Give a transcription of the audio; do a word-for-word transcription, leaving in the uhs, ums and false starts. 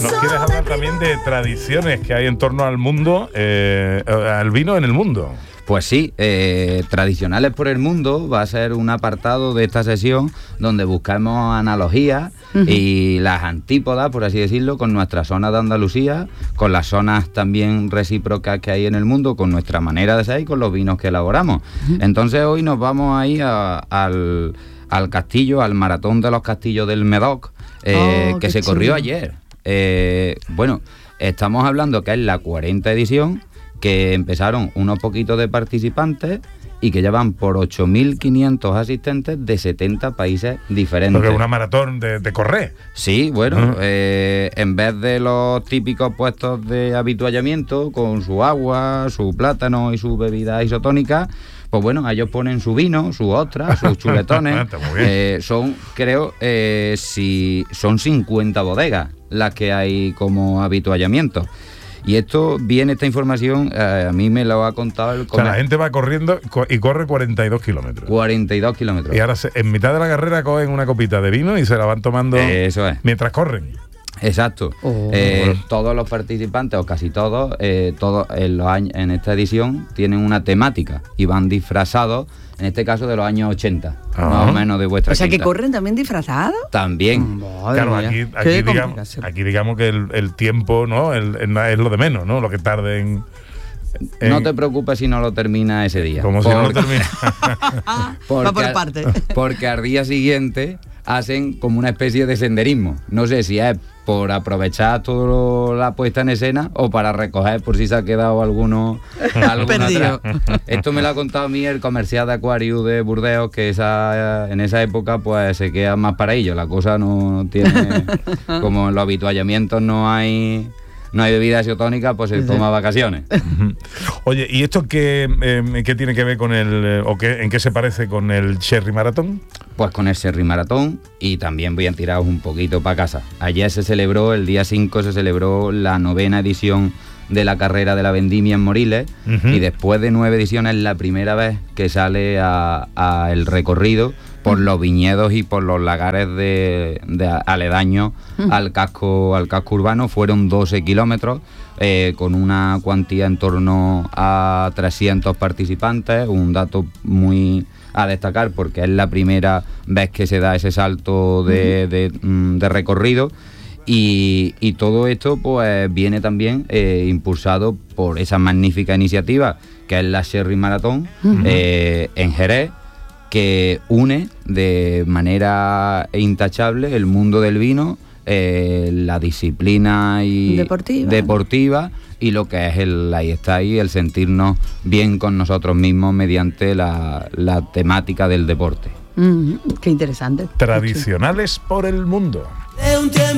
nos quieres hablar también de tradiciones que hay en torno al mundo, eh, al vino en el mundo. Pues sí, eh, Tradicionales por el Mundo va a ser un apartado de esta sesión donde buscamos analogías uh-huh. y las antípodas, por así decirlo, con nuestra zona de Andalucía, con las zonas también recíprocas que hay en el mundo, con nuestra manera de ser y con los vinos que elaboramos. Uh-huh. Entonces hoy nos vamos a ir a, al, al castillo, al maratón de los castillos del Médoc, eh, oh, que se chido. corrió ayer. Eh, bueno, estamos hablando que es la cuarenta edición, que empezaron unos poquitos de participantes y que llevan por ocho mil quinientos asistentes de setenta países diferentes. Porque es una maratón de, de correr. Sí, bueno, uh-huh. eh, en vez de los típicos puestos de habituallamiento con su agua, su plátano y su bebida isotónica, pues bueno, ellos ponen su vino, su ostras, sus chuletones. eh, son, creo, eh, si son cincuenta bodegas las que hay como habituallamiento. Y esto viene, esta información, eh, a mí me lo ha contado el comer. O sea, la gente va corriendo y corre cuarenta y dos kilómetros. cuarenta y dos kilómetros. Y ahora se, en mitad de la carrera cogen una copita de vino y se la van tomando eh, eso es. mientras corren. Exacto. Oh. Eh, todos los participantes, o casi todos, eh, todos en, los años, en esta edición tienen una temática y van disfrazados, en este caso de los años ochenta, ah. más o menos de vuestra O sea, quinta. ¿que corren también disfrazados? También. Oh, claro, aquí, aquí, digamos, aquí digamos que el, el tiempo, ¿no? El, el, es lo de menos, ¿no? Lo que tarden. En... No te preocupes si no lo termina ese día. Como porque, si no lo termina. Va por parte. Porque al día siguiente hacen como una especie de senderismo. No sé si es por aprovechar toda la puesta en escena o para recoger por si se ha quedado alguno, alguno atrás. Esto me lo ha contado a mí el comercial de Aquarius de Burdeos, que esa, en esa época pues se queda más para ello. La cosa no tiene, como en los habituallamientos no hay... no hay bebida isotónica, pues se toma vacaciones. Oye, ¿y esto qué, eh, qué tiene que ver con el, o qué, en qué se parece con el Sherry Maratón? Pues con el Sherry Maratón, y también voy a tiraros un poquito para casa. Ayer se celebró, el día cinco se celebró la novena edición de la carrera de la vendimia en Moriles, uh-huh. y después de nueve ediciones es la primera vez que sale a, a el recorrido por los viñedos y por los lagares de, de aledaños uh-huh. al casco al casco urbano. Fueron doce kilómetros, eh, con una cuantía en torno a trescientos participantes, un dato muy a destacar porque es la primera vez que se da ese salto de, uh-huh. de, de, de recorrido. Y, y todo esto pues viene también eh, impulsado por esa magnífica iniciativa que es la Sherry Maratón uh-huh. eh, en Jerez, que une de manera intachable el mundo del vino, eh, la disciplina y deportiva. deportiva y lo que es el ahí está ahí el sentirnos bien con nosotros mismos mediante la, la temática del deporte. Mm, qué interesante. Tradicionales por el mundo.